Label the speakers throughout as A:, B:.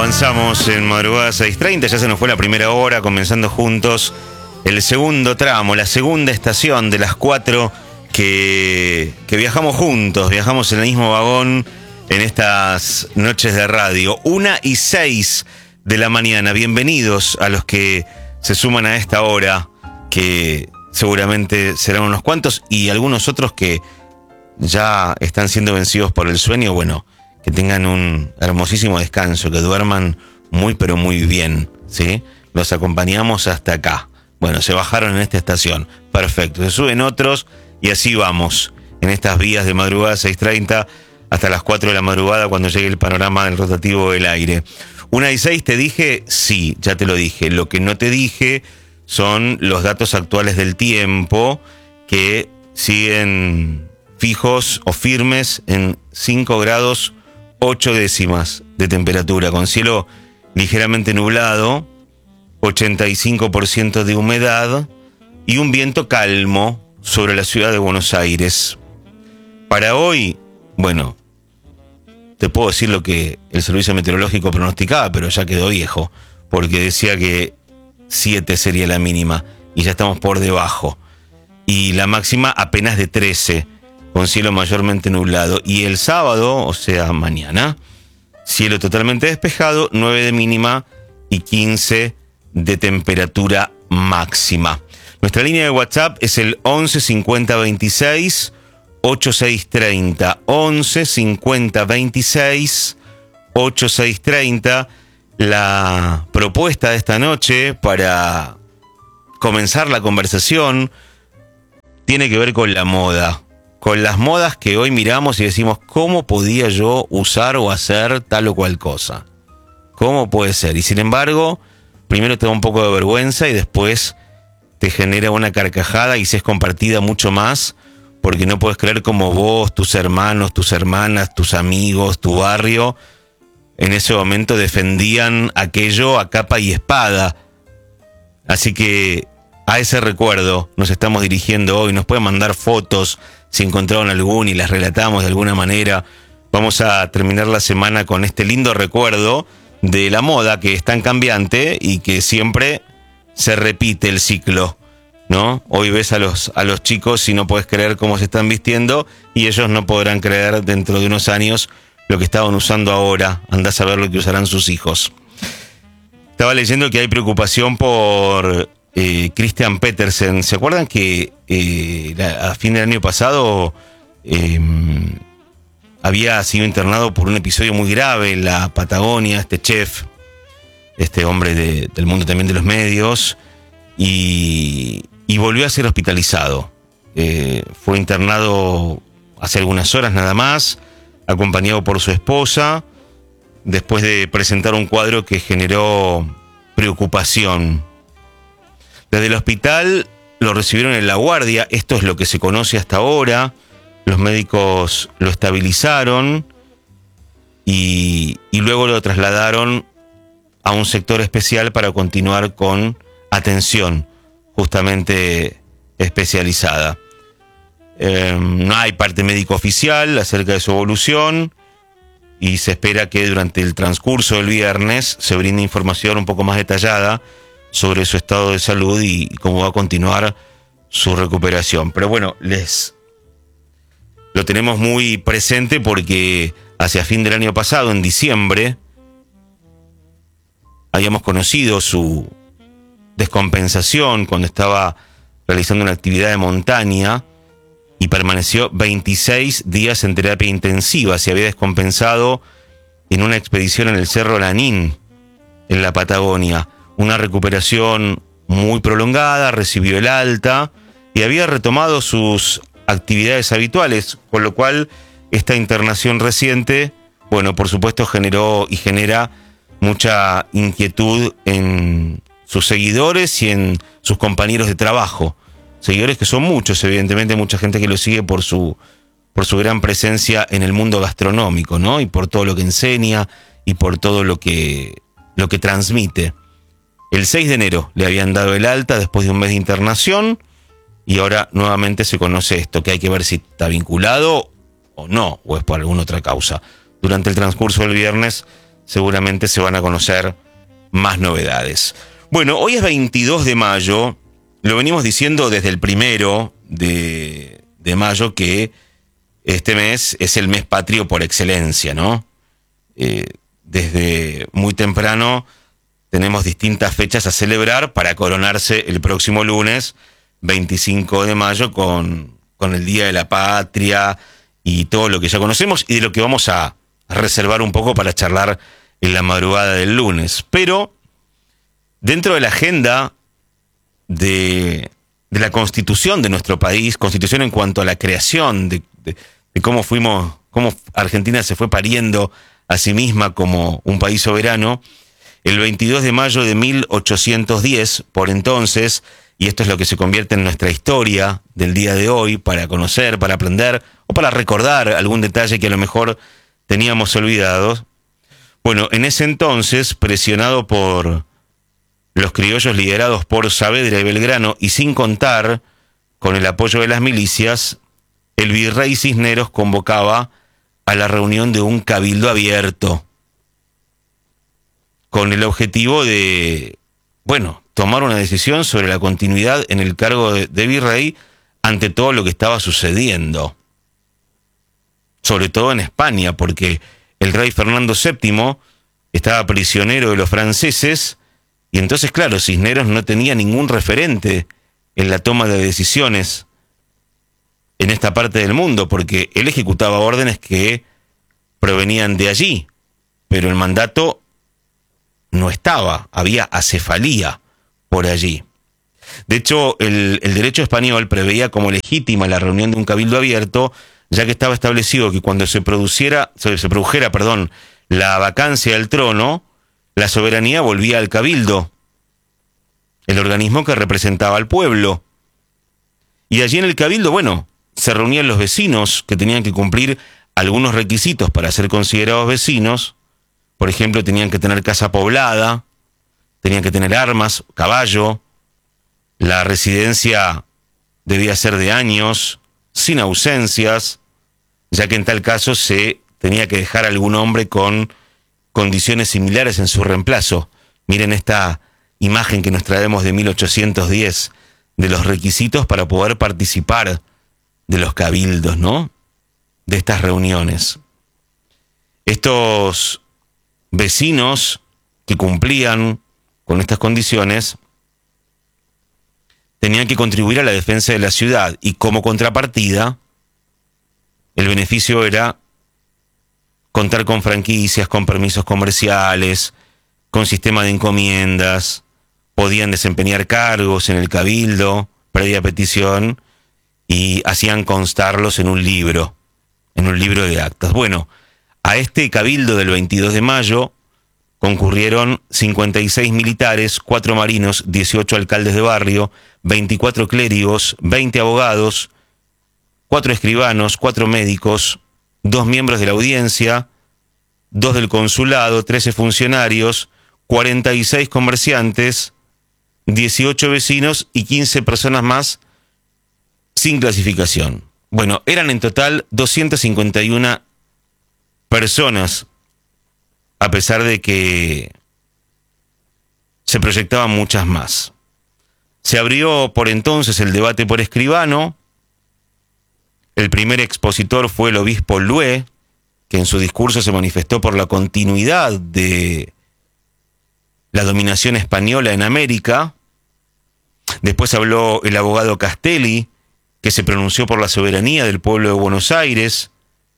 A: Avanzamos en madrugada 6:30, ya se nos fue la primera hora, comenzando juntos el segundo tramo, la segunda estación de las 4 que viajamos juntos, viajamos en el mismo vagón en estas noches de radio. 1:06 de la mañana, bienvenidos a los que se suman a esta hora, que seguramente serán unos cuantos, y algunos otros que ya están siendo vencidos por el sueño. Bueno, que tengan un hermosísimo descanso, que duerman muy pero muy bien, ¿sí? Los acompañamos hasta acá. Bueno, se bajaron en esta estación, perfecto, se suben otros y así vamos, en estas vías de madrugada 6:30 hasta las 4 de la madrugada, cuando llegue el panorama del rotativo del aire. 1:06, ¿te dije? Sí, ya te lo dije. Lo que no te dije son los datos actuales del tiempo, que siguen fijos o firmes en 5 grados 8 décimas de temperatura, con cielo ligeramente nublado, 85% de humedad y un viento calmo sobre la ciudad de Buenos Aires. Para hoy, bueno, te puedo decir lo que el servicio meteorológico pronosticaba, pero ya quedó viejo, porque decía que 7 sería la mínima y ya estamos por debajo. Y la máxima apenas de 13, con cielo mayormente nublado. Y el sábado, o sea, mañana, cielo totalmente despejado, 9 de mínima y 15 de temperatura máxima. Nuestra línea de WhatsApp es el 11 50 26 8630. 11 50 26 8630. La propuesta de esta noche para comenzar la conversación tiene que ver con la moda. Con las modas que hoy miramos y decimos, ¿cómo podía yo usar o hacer tal o cual cosa? ¿Cómo puede ser? Y sin embargo, primero te da un poco de vergüenza y después te genera una carcajada y se es compartida mucho más, porque no puedes creer cómo vos, tus hermanos, tus hermanas, tus amigos, tu barrio, en ese momento defendían aquello a capa y espada. Así que a ese recuerdo nos estamos dirigiendo hoy. Nos pueden mandar fotos si encontraron alguna y las relatamos de alguna manera. Vamos a terminar la semana con este lindo recuerdo de la moda, que es tan cambiante y que siempre se repite el ciclo, ¿no? Hoy ves a los chicos y no puedes creer cómo se están vistiendo, y ellos no podrán creer dentro de unos años lo que estaban usando ahora. Andás a ver lo que usarán sus hijos. Estaba leyendo que hay preocupación por Christian Petersen. ¿Se acuerdan que a fin del año pasado había sido internado por un episodio muy grave en la Patagonia, este chef, este hombre del mundo también de los medios, y volvió a ser hospitalizado? Fue internado hace algunas horas nada más, acompañado por su esposa, después de presentar un cuadro que generó preocupación. Desde el hospital lo recibieron en La Guardia, esto es lo que se conoce hasta ahora. Los médicos lo estabilizaron y luego lo trasladaron a un sector especial para continuar con atención justamente especializada. No hay parte médico oficial acerca de su evolución y se espera que durante el transcurso del viernes se brinde información un poco más detallada sobre su estado de salud y cómo va a continuar su recuperación. Pero bueno, lo tenemos muy presente porque hacia fin del año pasado, en diciembre, habíamos conocido su descompensación cuando estaba realizando una actividad de montaña y permaneció 26 días en terapia intensiva. Se había descompensado en una expedición en el Cerro Lanín, en la Patagonia. Una recuperación muy prolongada, recibió el alta y había retomado sus actividades habituales, con lo cual esta internación reciente, bueno, por supuesto generó y genera mucha inquietud en sus seguidores y en sus compañeros de trabajo. Seguidores que son muchos, evidentemente, mucha gente que lo sigue por su gran presencia en el mundo gastronómico, ¿no? Y por todo lo que enseña y por todo lo que transmite. El 6 de enero le habían dado el alta después de un mes de internación y ahora nuevamente se conoce esto, que hay que ver si está vinculado o no, o es por alguna otra causa. Durante el transcurso del viernes seguramente se van a conocer más novedades. Bueno, hoy es 22 de mayo, lo venimos diciendo desde el 1 de mayo, que este mes es el mes patrio por excelencia, ¿no? Desde muy temprano tenemos distintas fechas a celebrar para coronarse el próximo lunes, 25 de mayo, con el Día de la Patria y todo lo que ya conocemos y de lo que vamos a reservar un poco para charlar en la madrugada del lunes. Pero dentro de la agenda de la constitución de nuestro país, constitución en cuanto a la creación de cómo Argentina se fue pariendo a sí misma como un país soberano, el 22 de mayo de 1810, por entonces, y esto es lo que se convierte en nuestra historia del día de hoy, para conocer, para aprender o para recordar algún detalle que a lo mejor teníamos olvidado. Bueno, en ese entonces, presionado por los criollos liderados por Saavedra y Belgrano, y sin contar con el apoyo de las milicias, el virrey Cisneros convocaba a la reunión de un cabildo abierto, con el objetivo de, tomar una decisión sobre la continuidad en el cargo de virrey ante todo lo que estaba sucediendo, sobre todo en España, porque el rey Fernando VII estaba prisionero de los franceses, y entonces, claro, Cisneros no tenía ningún referente en la toma de decisiones en esta parte del mundo, porque él ejecutaba órdenes que provenían de allí, pero el mandato no estaba, había acefalía por allí. De hecho, el derecho español preveía como legítima la reunión de un cabildo abierto, ya que estaba establecido que cuando se produjera, la vacancia del trono, la soberanía volvía al cabildo, el organismo que representaba al pueblo. Y allí en el cabildo, se reunían los vecinos que tenían que cumplir algunos requisitos para ser considerados vecinos. Por ejemplo, tenían que tener casa poblada, tenían que tener armas, caballo, la residencia debía ser de años, sin ausencias, ya que en tal caso se tenía que dejar algún hombre con condiciones similares en su reemplazo. Miren esta imagen que nos traemos de 1810, de los requisitos para poder participar de los cabildos, ¿no? De estas reuniones. Estos vecinos que cumplían con estas condiciones tenían que contribuir a la defensa de la ciudad, y como contrapartida, el beneficio era contar con franquicias, con permisos comerciales, con sistema de encomiendas, podían desempeñar cargos en el cabildo, previa petición, y hacían constarlos en un libro de actas. Bueno, a este cabildo del 22 de mayo concurrieron 56 militares, 4 marinos, 18 alcaldes de barrio, 24 clérigos, 20 abogados, 4 escribanos, 4 médicos, 2 miembros de la audiencia, 2 del consulado, 13 funcionarios, 46 comerciantes, 18 vecinos y 15 personas más sin clasificación. Bueno, eran en total 251 personas, a pesar de que se proyectaban muchas más. Se abrió por entonces el debate por escribano. El primer expositor fue el obispo Lué, que en su discurso se manifestó por la continuidad de la dominación española en América. Después habló el abogado Castelli, que se pronunció por la soberanía del pueblo de Buenos Aires.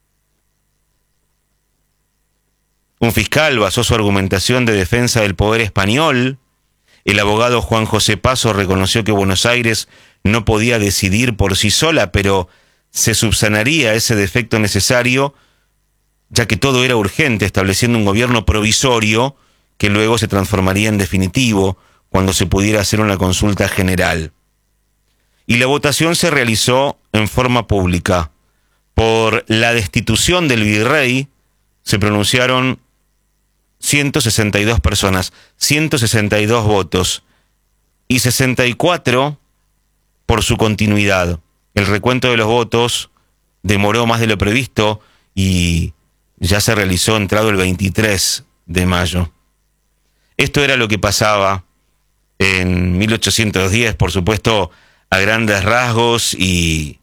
A: Un fiscal basó su argumentación de defensa del poder español. El abogado Juan José Paso reconoció que Buenos Aires no podía decidir por sí sola, pero se subsanaría ese defecto necesario, ya que todo era urgente, estableciendo un gobierno provisorio que luego se transformaría en definitivo cuando se pudiera hacer una consulta general. Y la votación se realizó en forma pública. Por la destitución del virrey se pronunciaron 162 personas, 162 votos, y 64 por su continuidad. El recuento de los votos demoró más de lo previsto y ya se realizó entrado el 23 de mayo. Esto era lo que pasaba en 1810, por supuesto, a grandes rasgos y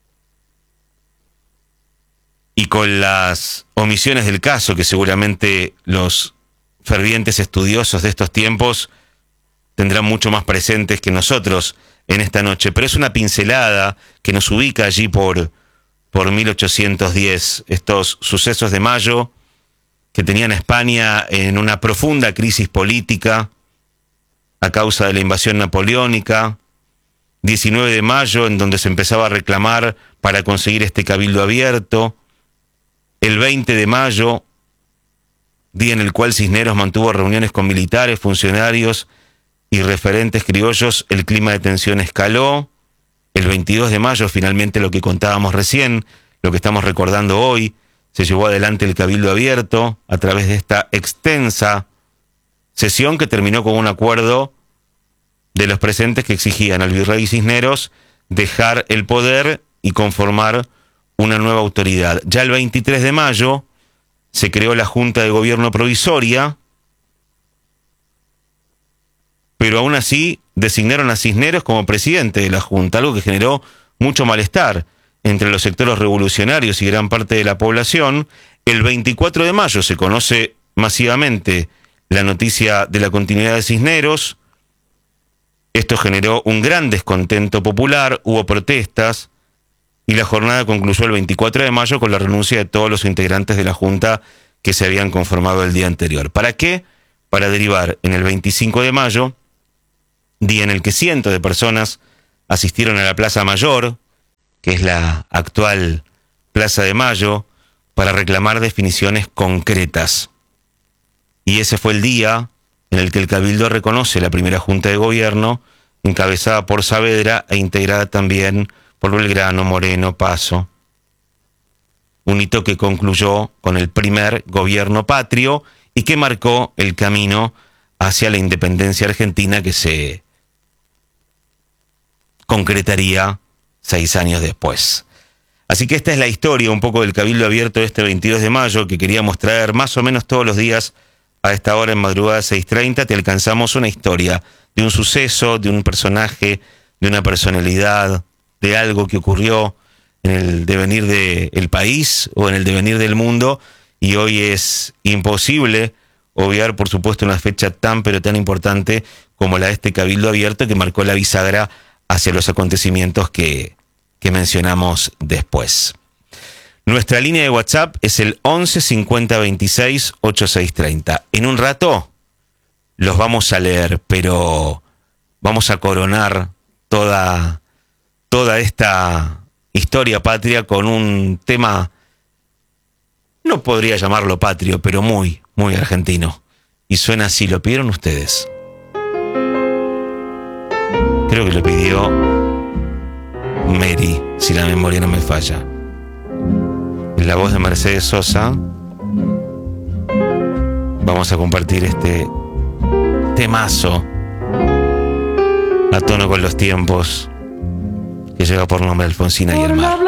A: con las omisiones del caso que seguramente los fervientes estudiosos de estos tiempos tendrán mucho más presentes que nosotros en esta noche. Pero es una pincelada que nos ubica allí por 1810, estos sucesos de mayo que tenían a España en una profunda crisis política a causa de la invasión napoleónica. 19 de mayo, en donde se empezaba a reclamar para conseguir este cabildo abierto. El 20 de mayo, día en el cual Cisneros mantuvo reuniones con militares, funcionarios y referentes criollos, el clima de tensión escaló. El 22 de mayo, finalmente, lo que contábamos recién, lo que estamos recordando hoy, se llevó adelante el cabildo abierto a través de esta extensa sesión que terminó con un acuerdo de los presentes que exigían al virrey Cisneros dejar el poder y conformar una nueva autoridad. Ya el 23 de mayo se creó la Junta de Gobierno Provisoria, pero aún así designaron a Cisneros como presidente de la Junta, algo que generó mucho malestar entre los sectores revolucionarios y gran parte de la población. El 24 de mayo se conoce masivamente la noticia de la continuidad de Cisneros. Esto generó un gran descontento popular, hubo protestas, y la jornada concluyó el 24 de mayo con la renuncia de todos los integrantes de la Junta que se habían conformado el día anterior. ¿Para qué? Para derivar en el 25 de mayo, día en el que cientos de personas asistieron a la Plaza Mayor, que es la actual Plaza de Mayo, para reclamar definiciones concretas. Y ese fue el día en el que el Cabildo reconoce la primera Junta de Gobierno, encabezada por Saavedra e integrada también por Belgrano, Moreno, Paso. Un hito que concluyó con el primer gobierno patrio y que marcó el camino hacia la independencia argentina que se concretaría 6 años después. Así que esta es la historia un poco del Cabildo Abierto de este 22 de mayo que queríamos traer más o menos todos los días a esta hora en madrugada 6:30. Te alcanzamos una historia de un suceso, de un personaje, de una personalidad, de algo que ocurrió en el devenir del país o en el devenir del mundo, y hoy es imposible obviar, por supuesto, una fecha tan pero tan importante como la de este Cabildo Abierto que marcó la bisagra hacia los acontecimientos que mencionamos después. Nuestra línea de WhatsApp es el 11 50 26 8630. En un rato los vamos a leer, pero vamos a coronar toda esta historia patria con un tema, no podría llamarlo patrio, pero muy, muy argentino. Y suena así, lo pidieron ustedes. Creo que lo pidió Mary, si la memoria no me falla. En la voz de Mercedes Sosa vamos a compartir este temazo a tono con los tiempos que lleva por nombre Alfonsina y el mar.